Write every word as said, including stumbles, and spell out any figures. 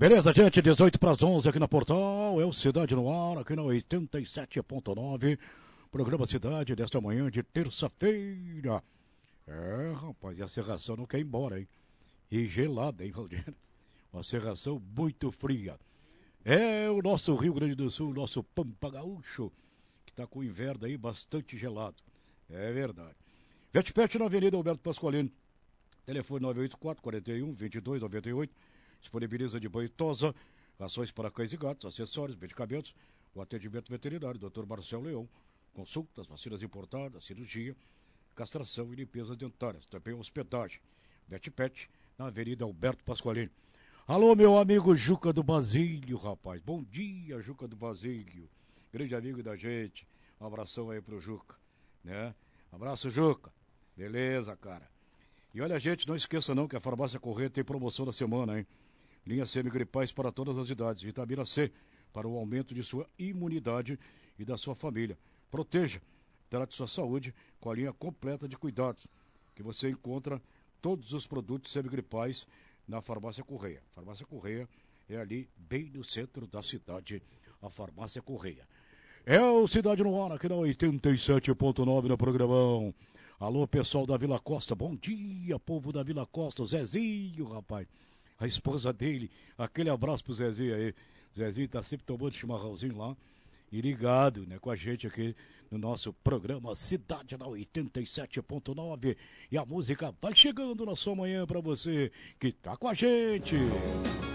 Beleza, gente, dezoito para as onze aqui na Portal, é o Cidade no Ar, aqui na oitenta e sete ponto nove, programa Cidade desta manhã de terça-feira. É, rapaz, e a serração não quer ir embora, hein? E gelada, hein, Valdir? Uma serração muito fria. É o nosso Rio Grande do Sul, nosso Pampa Gaúcho, que está com o inverno aí bastante gelado. É verdade. Vetpet na Avenida Alberto Pasqualino, telefone nove oito quatro, quarenta e um, vinte e dois noventa e oito. Disponibiliza de banho e tosa, rações para cães e gatos, acessórios, medicamentos, o atendimento veterinário, doutor Marcelo Leão, consultas, vacinas importadas, cirurgia, castração e limpeza dentárias, também hospedagem. Vetpet, na Avenida Alberto Pasqualini. Alô, meu amigo Juca do Basílio, rapaz. Bom dia, Juca do Basílio. Grande amigo da gente. Um abração aí pro Juca, né? Abraço, Juca. Beleza, cara. E olha, gente, não esqueça não que a Farmácia Corrêa tem promoção da semana, hein? Linha semigripais para todas as idades. Vitamina C para o aumento de sua imunidade e da sua família. Proteja, trate sua saúde com a linha completa de cuidados, que você encontra todos os produtos semigripais na Farmácia Corrêa. Farmácia Corrêa é ali, bem no centro da cidade, a Farmácia Corrêa. É o Cidade no Ar, aqui na oitenta e sete ponto nove no programão. Alô, pessoal da Vila Costa, bom dia, povo da Vila Costa, o Zezinho, rapaz. A esposa dele, aquele abraço pro Zezinho aí. O Zezinho tá sempre tomando chimarrãozinho lá e ligado, né, com a gente aqui no nosso programa Cidade na oitenta e sete ponto nove. E a música vai chegando na sua manhã pra você que tá com a gente.